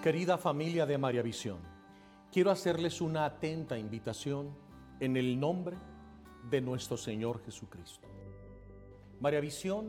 Querida familia de María Visión, quiero hacerles una atenta invitación en el nombre de nuestro Señor Jesucristo. María Visión